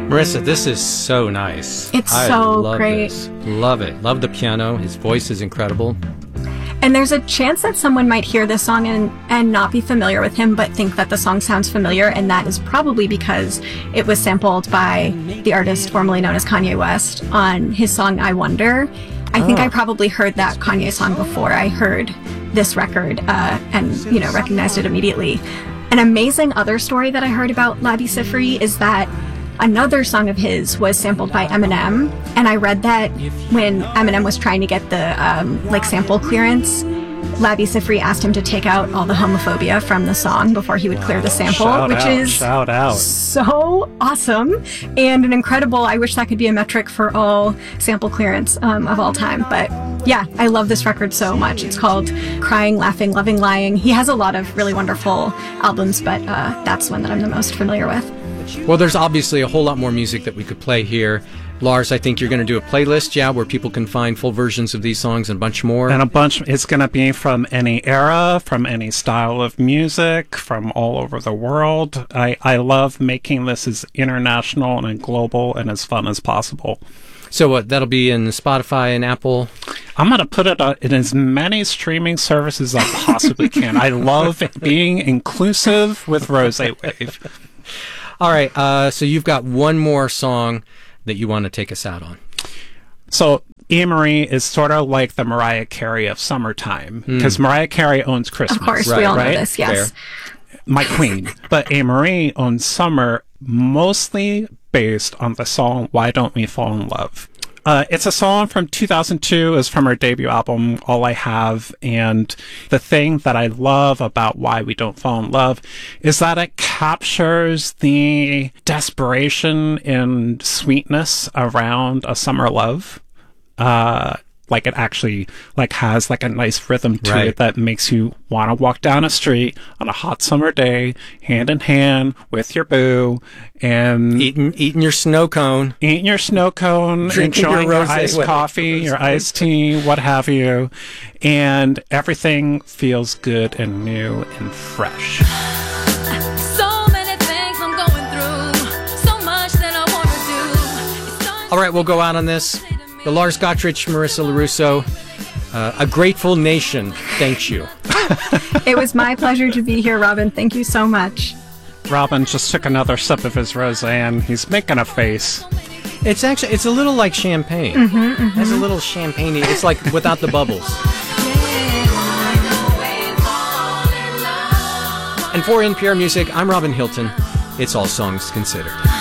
Marissa, this is so nice. It's I so love great. This. Love it. Love the piano. His voice is incredible. And there's a chance that someone might hear this song and not be familiar with him, but think that the song sounds familiar, and that is probably because it was sampled by the artist formerly known as Kanye West on his song I Wonder. I think I probably heard that Kanye song before I heard this record and, recognized it immediately. An amazing other story that I heard about Labi Siffre is that another song of his was sampled by Eminem, and I read that when Eminem was trying to get the sample clearance, Labi Siffre asked him to take out all the homophobia from the song before he would clear the sample, Shout out. So awesome and an incredible. I wish that could be a metric for all sample clearance of all time. But yeah, I love this record so much. It's called Crying, Laughing, Loving, Lying. He has a lot of really wonderful albums, but that's one that I'm the most familiar with. Well, there's obviously a whole lot more music that we could play here. Lars, I think you're going to do a playlist, where people can find full versions of these songs and a bunch more. And it's going to be from any era, from any style of music, from all over the world. I love making this as international and global and as fun as possible. So that'll be in Spotify and Apple? I'm going to put it in as many streaming services as I possibly can. I love being inclusive with Rose Wave. All right, so you've got one more song that you want to take us out on. So Anne-Marie is sort of like the Mariah Carey of summertime, because Mariah Carey owns Christmas. Of course, we all know this, yes. Fair. My queen. But Anne-Marie owns summer, mostly based on the song Why Don't We Fall in Love. It's a song from 2002. It's from her debut album, All I Have. And the thing that I love about Why We Don't Fall in Love is that it captures the desperation and sweetness around a summer love. It actually has a nice rhythm to it that makes you want to walk down a street on a hot summer day, hand in hand with your boo, and eating your snow cone, drinking your iced coffee, your iced tea, what have you, and everything feels good and new and fresh. All right, we'll go out on this. The Lars Gottrich, Marissa Lorusso, a grateful nation thanks you. It was my pleasure to be here, Robin. Thank you so much. Robin just took another sip of his rosé. He's making a face. It's a little like champagne. It's a little champagne. It's like without the bubbles. And for NPR Music, I'm Robin Hilton. It's All Songs Considered.